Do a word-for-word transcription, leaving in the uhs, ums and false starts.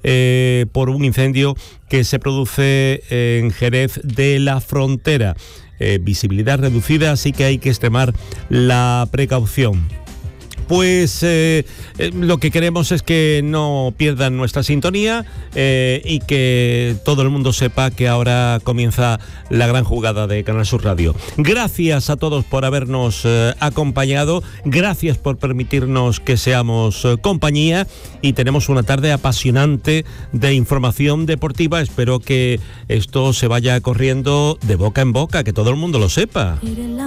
eh, por un incendio que se produce en Jerez de la Frontera. Eh, visibilidad reducida, así que hay que extremar la precaución. Pues eh, eh, lo que queremos es que no pierdan nuestra sintonía eh, y que todo el mundo sepa que ahora comienza la gran jugada de Canal Sur Radio. Gracias a todos por habernos eh, acompañado, gracias por permitirnos que seamos eh, compañía, y tenemos una tarde apasionante de información deportiva. Espero que esto se vaya corriendo de boca en boca, que todo el mundo lo sepa.